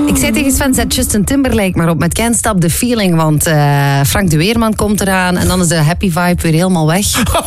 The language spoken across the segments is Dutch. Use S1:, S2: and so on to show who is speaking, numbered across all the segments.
S1: Ik zei tegen Sven, zet Justin Timberlake maar op met Can't Stop the Feeling, want Frank de Weerman komt eraan en dan is de happy vibe weer helemaal weg.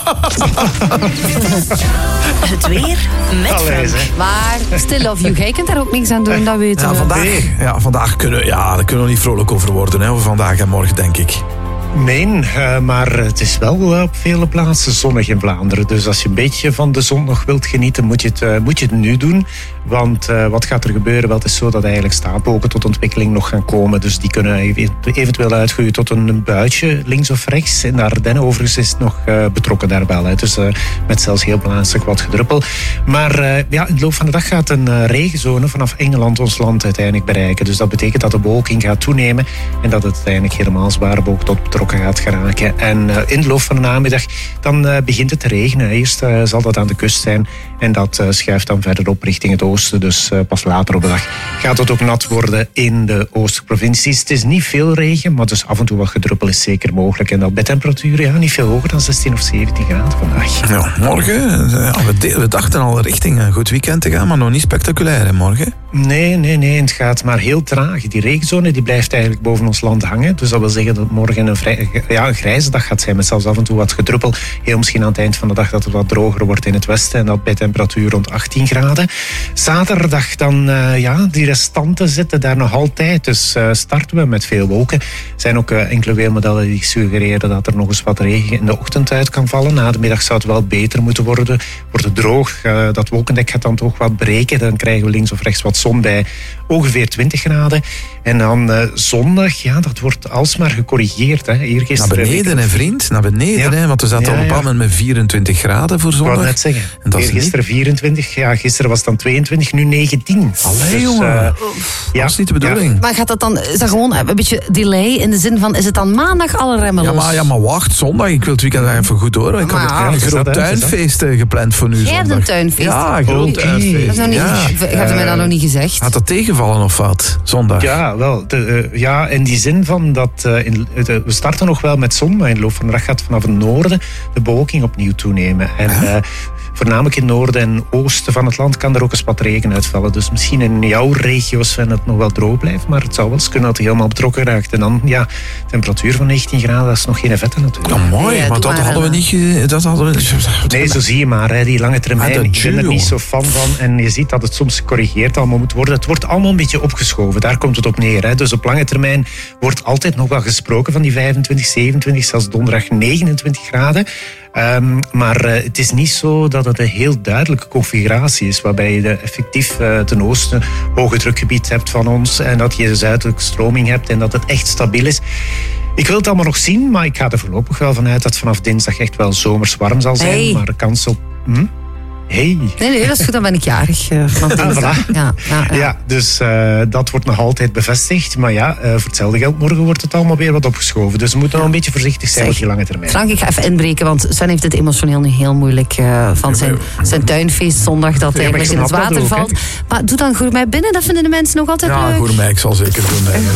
S2: Het weer met Frank.
S1: Maar still love you. Jij kunt daar ook niks aan doen, dat weten we.
S3: Vandaag kunnen we niet vrolijk over worden. Hè, vandaag en morgen, denk ik.
S4: Nee, maar het is wel op vele plaatsen zonnig in Vlaanderen. Dus als je een beetje van de zon nog wilt genieten, moet je het nu doen. Want wat gaat er gebeuren? Wel, het is zo dat eigenlijk stapelwolken tot ontwikkeling nog gaan komen. Dus die kunnen eventueel uitgroeien tot een buitje, links of rechts. In de Ardennen overigens is het nog betrokken daar wel. Hè. Dus met zelfs heel plaatselijk wat gedruppel. Maar in de loop van de dag gaat een regenzone vanaf Engeland ons land uiteindelijk bereiken. Dus dat betekent dat de bewolking gaat toenemen en dat het uiteindelijk helemaal zware wolken tot betrokken gaat geraken. En in de loop van de namiddag dan begint het te regenen. Eerst zal dat aan de kust zijn en dat schuift dan verder op richting het oosten. Dus pas later op de dag gaat het ook nat worden in de oostelijke provincies. Het is niet veel regen, maar dus af en toe wat gedruppel is zeker mogelijk. En dat bij temperaturen niet veel hoger dan 16 of 17 graden vandaag.
S3: Ja, morgen, we dachten al richting een goed weekend te gaan, maar nog niet spectaculair, hè, morgen?
S4: Nee, het gaat maar heel traag. Die regenzone die blijft eigenlijk boven ons land hangen. Dus dat wil zeggen dat morgen een grijze dag gaat zijn met zelfs af en toe wat gedruppel. Heel misschien aan het eind van de dag dat het wat droger wordt in het westen en dat bij temperatuur rond 18 graden. Zaterdag dan, die restanten zitten daar nog altijd. Dus starten we met veel wolken. Er zijn ook enkele weermodellen die suggereren dat er nog eens wat regen in de ochtend uit kan vallen. Na de middag zou het wel beter moeten worden. Wordt het droog, dat wolkendek gaat dan toch wat breken. Dan krijgen we links of rechts wat zon bij ongeveer 20 graden. En dan zondag, dat wordt alsmaar gecorrigeerd. Hè.
S3: Naar beneden, hè, vriend. Naar beneden, hè, want we zaten op een bepaald moment met 24 graden voor zondag.
S4: Ik wou net zeggen. En dat gisteren 24, gisteren was het dan 22, nu 19.
S3: Allee, jongen. Dat is niet de bedoeling.
S1: Maar gaat dat dan, is dat gewoon een beetje delay in de zin van, is het dan maandag alle remmen los?
S3: Ja, maar wacht, zondag. Ik wil het weekend even goed horen. Ik had een groot tuinfeest gepland voor nu zondag.
S1: Jij hebt een tuinfeest?
S3: Ja, een groot tuinfeest.
S1: Heb je mij dat nog niet gezegd?
S3: Had dat tegenvallen of wat, zondag?
S4: Ja, wel. In die zin van dat we starten nog wel met zon, maar in de loop van de dag gaat vanaf het noorden de bewolking opnieuw toenemen. En voornamelijk in het noorden en oosten van het land kan er ook eens wat regen uitvallen. Dus misschien in jouw regio's Sven het nog wel droog blijft, maar het zou wel eens kunnen dat hij helemaal betrokken raakt. En dan, temperatuur van 19 graden, dat is nog geen vette natuurlijk.
S3: Ja, mooi, maar dat hadden we niet...
S4: Nee, zo zie je maar, die lange termijn. Ik ben er niet zo fan van. En je ziet dat het soms gecorrigeerd allemaal moet worden. Het wordt allemaal een beetje opgeschoven, daar komt het op neer. Hè. Dus op lange termijn wordt altijd nog wel gesproken van die 25, 27, zelfs donderdag 29 graden. Maar het is niet zo dat het een heel duidelijke configuratie is, waarbij je effectief ten oosten hoge drukgebied hebt van ons en dat je de zuidelijke stroming hebt en dat het echt stabiel is. Ik wil het allemaal nog zien, maar ik ga er voorlopig wel vanuit dat vanaf dinsdag echt wel zomers warm zal zijn. Maar de kans op... Hey.
S1: Nee, dat is goed, dan ben ik jarig.
S4: Voilà. Ja, dus dat wordt nog altijd bevestigd. Maar voor hetzelfde geld morgen wordt het allemaal weer wat opgeschoven. Dus we moeten nog een beetje voorzichtig zijn op die lange termijn.
S1: Frank, ik ga even inbreken, want Sven heeft het emotioneel nu heel moeilijk van zijn tuinfeest zondag dat eigenlijk in het water valt. Maar doe dan Gourmet binnen, dat vinden de mensen nog altijd leuk.
S3: Ja, Gourmet, ik zal zeker doen.